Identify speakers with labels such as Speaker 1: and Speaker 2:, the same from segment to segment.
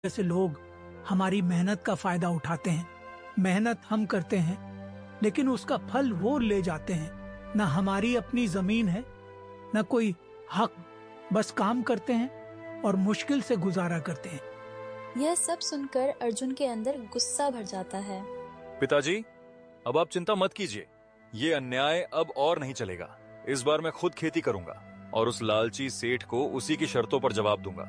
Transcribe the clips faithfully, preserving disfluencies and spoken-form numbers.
Speaker 1: जैसे लोग हमारी मेहनत का फायदा उठाते हैं। मेहनत हम करते हैं लेकिन उसका फल वो ले जाते हैं। न हमारी अपनी जमीन है न कोई हक, बस काम करते हैं और मुश्किल से गुजारा करते हैं।
Speaker 2: यह सब सुनकर अर्जुन के अंदर गुस्सा भर जाता है।
Speaker 3: पिताजी, अब आप चिंता मत कीजिए, ये अन्याय अब और नहीं चलेगा। इस बार मैं खुद खेती करूंगा और उस लालची सेठ को उसी की शर्तों पर जवाब दूंगा।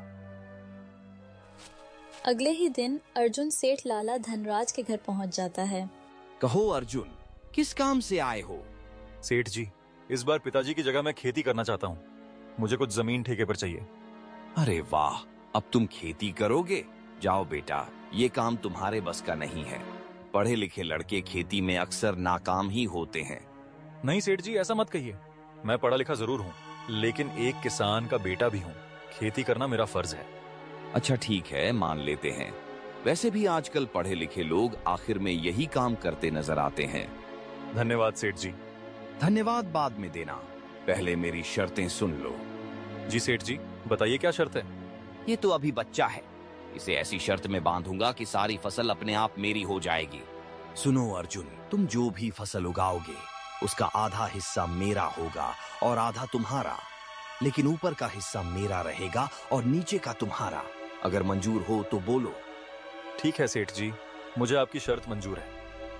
Speaker 2: अगले ही दिन अर्जुन सेठ लाला धनराज के घर पहुंच जाता है।
Speaker 4: कहो अर्जुन, किस काम से आए हो?
Speaker 3: सेठ जी, इस बार पिताजी की जगह मैं खेती करना चाहता हूँ। मुझे कुछ जमीन ठेके पर चाहिए।
Speaker 4: अरे वाह, अब तुम खेती करोगे? जाओ बेटा, ये काम तुम्हारे बस का नहीं है। पढ़े लिखे लड़के खेती में अक्सर नाकाम ही होते हैं।
Speaker 3: नहीं सेठ जी, ऐसा मत कहिए। मैं पढ़ा लिखा जरूर हूँ, लेकिन एक किसान का बेटा भी हूँ। खेती करना मेरा फर्ज है।
Speaker 4: अच्छा ठीक है, मान लेते हैं। वैसे भी आजकल पढ़े लिखे लोग आखिर में यही काम करते नजर आते हैं।
Speaker 3: धन्यवाद सेठ जी।
Speaker 4: धन्यवाद बाद में देना, पहले मेरी शर्तें सुन लो।
Speaker 3: जी सेठ जी, बताइए क्या शर्त है?
Speaker 4: ये तो अभी बच्चा है, इसे ऐसी शर्त में बांधूंगा कि सारी फसल अपने आप मेरी हो जाएगी। सुनो अर्जुन, तुम जो भी फसल उगाओगे उसका आधा हिस्सा मेरा होगा और आधा तुम्हारा, लेकिन ऊपर का हिस्सा मेरा रहेगा और नीचे का तुम्हारा। अगर मंजूर हो तो बोलो।
Speaker 3: ठीक है सेठ जी, मुझे आपकी शर्त मंजूर है।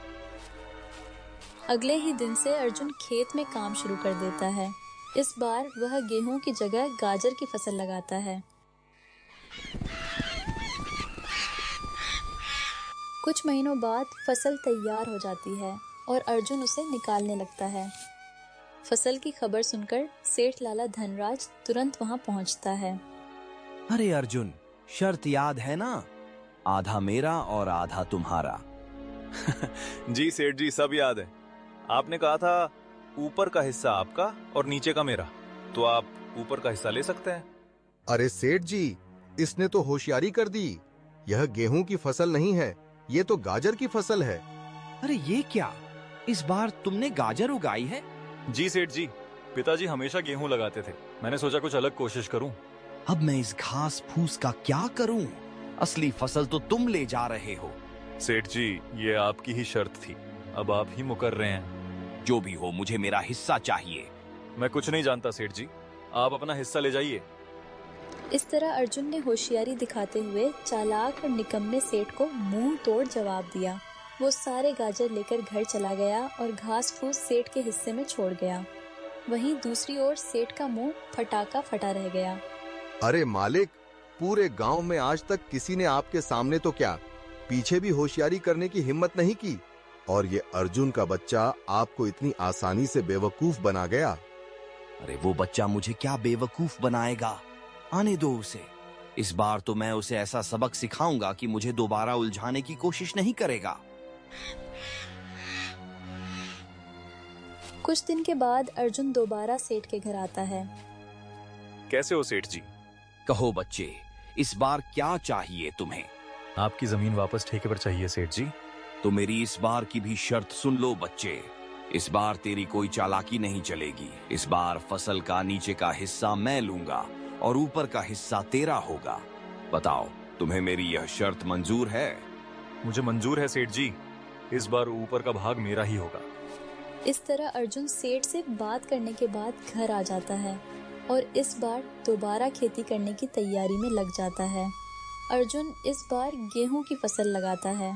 Speaker 2: अगले ही दिन से अर्जुन खेत में काम शुरू कर देता है। इस बार वह गेहूं की जगह गाजर की फसल लगाता है। कुछ महीनों बाद फसल तैयार हो जाती है और अर्जुन उसे निकालने लगता है। फसल की खबर सुनकर सेठ लाला धनराज तुरंत वहां पहुंचता है।
Speaker 4: अरे अर्जुन, शर्त याद है ना? आधा मेरा और आधा तुम्हारा।
Speaker 3: जी सेठ जी, सब याद है। आपने कहा था ऊपर का हिस्सा आपका और नीचे का मेरा, तो आप ऊपर का हिस्सा ले सकते हैं।
Speaker 5: अरे सेठ जी, इसने तो होशियारी कर दी। यह गेहूं की फसल नहीं है, ये तो गाजर की फसल है।
Speaker 4: अरे ये क्या, इस बार तुमने गाजर उगाई है?
Speaker 3: जी सेठ जी, पिताजी हमेशा गेहूं लगाते थे, मैंने सोचा कुछ अलग कोशिश करूं।
Speaker 4: अब मैं इस घास फूस का क्या करूं? असली फसल तो तुम ले जा रहे हो।
Speaker 3: सेठ जी, ये आपकी ही शर्त थी, अब आप ही मुकर रहे हैं।
Speaker 4: जो भी हो, मुझे मेरा हिस्सा चाहिए।
Speaker 3: मैं कुछ नहीं जानता सेठ जी, आप अपना हिस्सा ले जाइए।
Speaker 2: इस तरह अर्जुन ने होशियारी दिखाते हुए चालाक और निकम्मे सेठ को मुंह तोड़ जवाब दिया। वो सारे गाजर लेकर घर चला गया और घास फूस सेठ के हिस्से में छोड़ गया। वहीं दूसरी ओर सेठ का मुंह फटाका फटा रह गया।
Speaker 5: अरे मालिक, पूरे गांव में आज तक किसी ने आपके सामने तो क्या, पीछे भी होशियारी करने की हिम्मत नहीं की, और ये अर्जुन का बच्चा आपको इतनी आसानी से बेवकूफ बना गया।
Speaker 4: अरे वो बच्चा मुझे क्या बेवकूफ बनाएगा? आने दो उसे। इस बार तो मैं उसे ऐसा सबक सिखाऊंगा कि मुझे दोबारा उलझाने की कोशिश नहीं करेगा।
Speaker 2: कुछ दिन के बाद अर्जुन दोबारा सेठ के घर आता है।
Speaker 3: कैसे हो सेठ जी?
Speaker 4: कहो बच्चे, इस बार क्या चाहिए तुम्हें?
Speaker 3: आपकी जमीन वापस ठेके पर चाहिए सेठ जी।
Speaker 4: तो मेरी इस बार की भी शर्त सुन लो बच्चे। इस बार तेरी कोई चालाकी नहीं चलेगी। इस बार फसल का नीचे का हिस्सा मैं लूंगा और ऊपर का हिस्सा तेरा होगा। बताओ, तुम्हें मेरी यह शर्त मंजूर है?
Speaker 3: मुझे मंजूर है सेठ जी, इस बार ऊपर का भाग मेरा ही होगा।
Speaker 2: इस तरह अर्जुन सेठ से बात करने के बाद घर आ जाता है और इस बार दोबारा खेती करने की तैयारी में लग जाता है। अर्जुन इस बार गेहूं की फसल लगाता है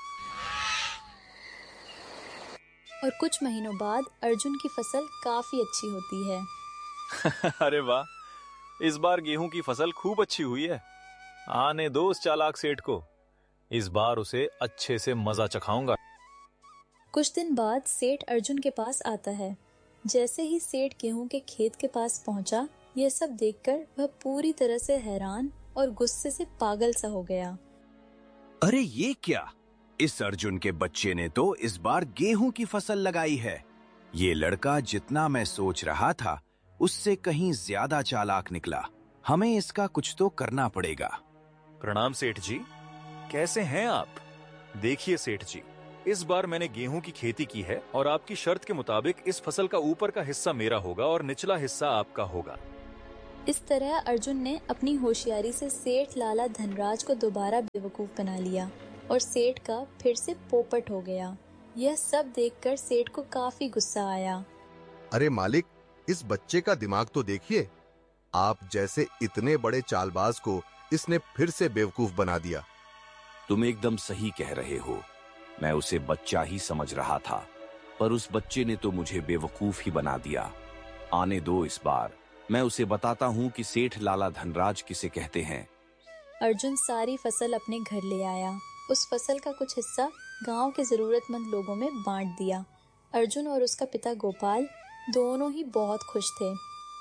Speaker 2: और कुछ महीनों बाद अर्जुन की फसल काफी अच्छी होती है।
Speaker 3: अरे वाह, इस बार गेहूं की फसल खूब अच्छी हुई है। आने दो उस चालाक सेठ को, इस बार उसे अच्छे से मजा चखाऊंगा।
Speaker 2: कुछ दिन बाद सेठ अर्जुन के पास आता है। जैसे ही सेठ गेहूं के खेत के पास पहुंचा, यह सब देखकर वह पूरी तरह से हैरान और गुस्से से पागल सा हो गया।
Speaker 4: अरे ये क्या, इस अर्जुन के बच्चे ने तो इस बार गेहूं की फसल लगाई है। ये लड़का जितना मैं सोच रहा था उससे कहीं ज्यादा चालाक निकला। हमें इसका कुछ तो करना पड़ेगा।
Speaker 3: प्रणाम सेठ जी, कैसे हैं आप? देखिए सेठ जी, इस बार मैंने गेहूं की खेती की है और आपकी शर्त के मुताबिक इस फसल का ऊपर का हिस्सा मेरा होगा और निचला हिस्सा आपका होगा।
Speaker 2: इस तरह अर्जुन ने अपनी होशियारी से सेठ लाला धनराज को दोबारा बेवकूफ बना लिया और सेठ का फिर से पोपट हो गया। यह सब देखकर सेठ को काफी गुस्सा आया।
Speaker 5: अरे मालिक, इस बच्चे का दिमाग तो देखिए। आप जैसे इतने बड़े चालबाज को इसने फिर से बेवकूफ बना दिया।
Speaker 4: तुम एकदम सही कह रहे हो। मैं उसे बच्चा ही समझ रहा था, पर उस बच्चे ने तो मुझे बेवकूफ ही बना दिया। आने दो, इस बार मैं उसे बताता हूँ कि सेठ लाला धनराज किसे कहते हैं।
Speaker 2: अर्जुन सारी फसल अपने घर ले आया। उस फसल का कुछ हिस्सा गांव के जरूरतमंद लोगों में बांट दिया। अर्जुन और उसका पिता गोपाल दोनों ही बहुत खुश थे।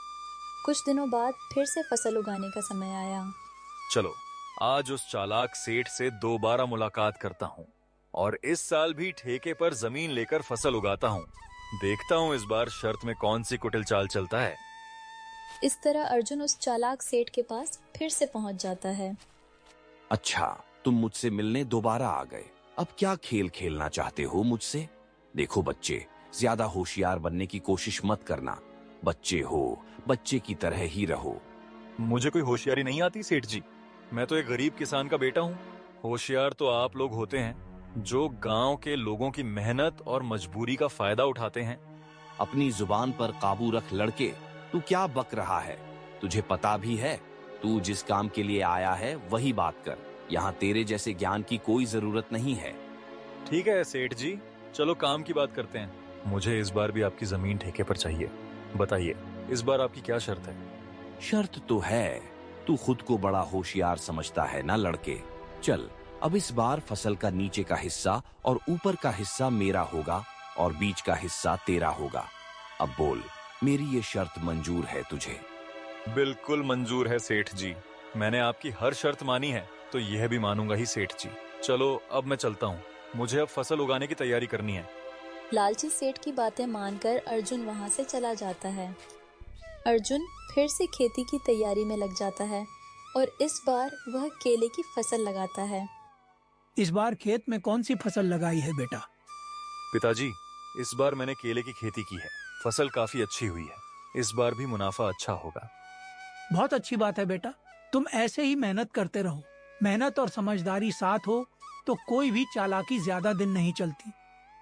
Speaker 2: कुछ दिनों बाद फिर से फसल उगाने का समय आया।
Speaker 3: चलो, आज उस चालाक सेठ से दोबारा मुलाकात करता हूँ और इस साल भी ठेके पर जमीन लेकर फसल उगाता हूँ। देखता हूँ इस बार शर्त में कौन सी कुटिल चाल चलता है।
Speaker 2: इस तरह अर्जुन उस चालाक सेठ के पास फिर से पहुंच जाता है।
Speaker 4: अच्छा, तुम मुझसे मिलने दोबारा आ गए। अब क्या खेल खेलना चाहते हो मुझसे? देखो बच्चे, ज्यादा होशियार बनने की कोशिश मत करना। बच्चे हो, बच्चे की तरह ही रहो।
Speaker 3: मुझे कोई होशियारी नहीं आती सेठ जी। मैं तो एक गरीब किसान का बेटा हूँ। होशियार तो आप लोग होते हैं जो गांव के लोगों की मेहनत और मजबूरी का फायदा उठाते हैं।
Speaker 4: अपनी जुबान पर काबू रख लड़के। तू क्या बक रहा है? तुझे पता भी है तू जिस काम के लिए आया है वही बात कर। यहाँ तेरे जैसे ज्ञान की कोई जरूरत नहीं है।
Speaker 3: ठीक है सेठ जी, चलो काम की बात करते हैं। मुझे इस बार भी आपकी जमीन ठेके पर चाहिए। बताइए, इस बार आपकी क्या शर्त है?
Speaker 4: शर्त तो है। तू खुद को बड़ा होशियार समझता है ना लड़के। चल, अब इस बार फसल का नीचे का हिस्सा और ऊपर का हिस्सा मेरा होगा और बीच का हिस्सा तेरा होगा। अब बोल, मेरी ये शर्त मंजूर है तुझे?
Speaker 3: बिल्कुल मंजूर है सेठ जी। मैंने आपकी हर शर्त मानी है तो यह भी मानूंगा ही सेठ जी। चलो, अब मैं चलता हूँ। मुझे अब फसल उगाने की तैयारी करनी है।
Speaker 2: लालची सेठ की बातें मानकर अर्जुन वहाँ से चला जाता है। अर्जुन फिर से खेती की तैयारी में लग जाता है और इस बार वह केले की फसल लगाता है।
Speaker 1: इस बार खेत में कौन सी फसल लगाई है बेटा?
Speaker 3: पिताजी, इस बार मैंने केले की खेती की है। फसल काफी अच्छी हुई है। इस बार भी मुनाफा अच्छा होगा।
Speaker 1: बहुत अच्छी बात है बेटा। तुम ऐसे ही मेहनत करते रहो। मेहनत और समझदारी साथ हो तो कोई भी चालाकी ज्यादा दिन नहीं चलती।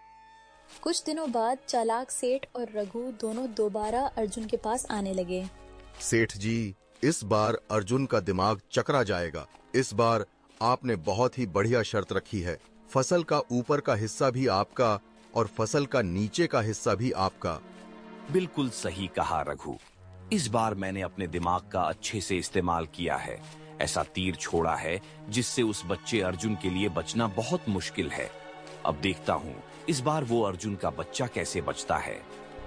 Speaker 2: कुछ दिनों बाद चालाक सेठ और रघु दोनों दोबारा अर्जुन के पास आने लगे।
Speaker 5: सेठ जी, इस बार अर्जुन का दिमाग चकरा जाएगा। इस बार आपने बहुत ही बढ़िया शर्त रखी है। फसल का ऊपर का हिस्सा भी आपका और फसल का नीचे का हिस्सा भी आपका।
Speaker 4: बिल्कुल सही कहा रघु। इस बार मैंने अपने दिमाग का अच्छे से इस्तेमाल किया है। ऐसा तीर छोड़ा है जिससे उस बच्चे अर्जुन के लिए बचना बहुत मुश्किल है। अब देखता हूँ इस बार वो अर्जुन का बच्चा कैसे बचता है।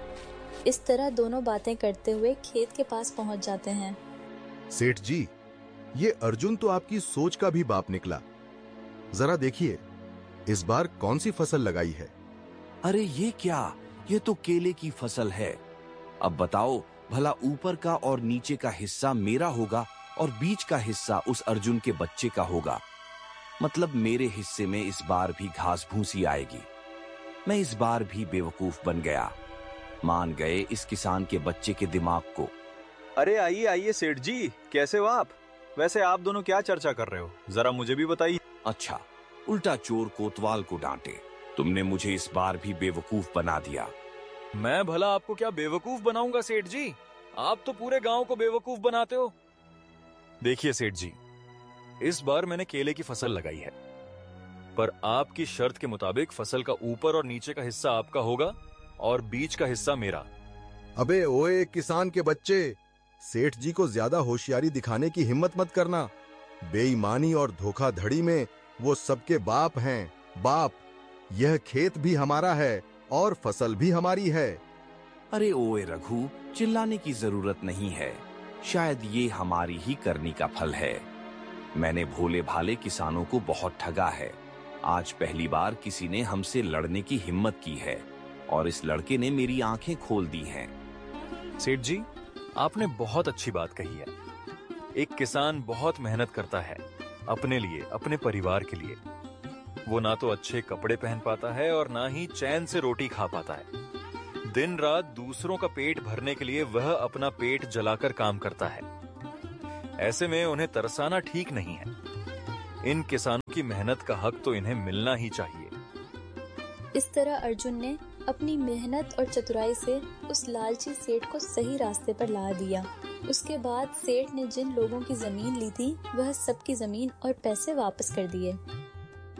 Speaker 2: इस तरह दोनों बातें करते हुए खेत के पास पहुँच जाते हैं।
Speaker 5: सेठ जी, ये अर्जुन तो आपकी सोच का भी बाप निकला। जरा देखिए, इस बार कौन सी फसल लगाई है?
Speaker 4: अरे ये क्या, ये तो केले की फसल है। अब बताओ भला ऊपर का और नीचे का हिस्सा मेरा होगा और बीच का हिस्सा उस अर्जुन के बच्चे का होगा। मतलब मेरे हिस्से में इस बार भी घास भूसी आएगी। मैं इस बार भी बेवकूफ बन गया। मान गए इस किसान के बच्चे के दिमाग को।
Speaker 3: अरे आइए आइए सेठ जी, कैसे हो आप? वैसे आप दोनों क्या चर्चा कर रहे हो, जरा मुझे भी बताइए।
Speaker 4: अच्छा, उल्टा चोर कोतवाल को डांटे। तुमने मुझे इस बार भी बेवकूफ बना दिया।
Speaker 3: मैं भला आपको क्या बेवकूफ बनाऊंगा सेठ जी? आप तो पूरे गांव को बेवकूफ बनाते हो। देखिए सेठ जी, इस बार मैंने केले की फसल लगाई है, पर आपकी शर्त के मुताबिक फसल का ऊपर और नीचे का हिस्सा आपका होगा और बीच का हिस्सा मेरा।
Speaker 5: अबे ओए किसान के बच्चे, सेठ जी को ज्यादा होशियारी दिखाने की हिम्मत मत करना। बेईमानी और धोखाधड़ी में वो सबके बाप हैं। बाप, यह खेत भी हमारा है और फसल भी हमारी है।
Speaker 4: अरे ओए रघु, चिल्लाने की जरूरत नहीं है। शायद ये हमारी ही करनी का फल है। मैंने भोले भाले किसानों को बहुत ठगा है। आज पहली बार किसी ने हमसे लड़ने की हिम्मत की है और इस लड़के ने मेरी आंखें खोल दी हैं।
Speaker 3: सेठ जी, आपने बहुत अच्छी बात कही है। एक किसान बहुत मेहनत करता है अपने लिए, अपने परिवार के लिए। वो ना तो अच्छे कपड़े पहन पाता है और ना ही चैन से रोटी खा पाता है। दिन रात दूसरों का पेट भरने के लिए वह अपना पेट जलाकर काम करता है। ऐसे में उन्हें तरसाना ठीक नहीं है। इन किसानों की मेहनत का हक तो इन्हें मिलना ही चाहिए।
Speaker 2: इस तरह अर्जुन ने अपनी मेहनत और चतुराई से उस लालची सेठ को सही रास्ते पर ला दिया। उसके बाद सेठ ने जिन लोगों की जमीन ली थी वह सबकी जमीन और पैसे वापस कर दिए।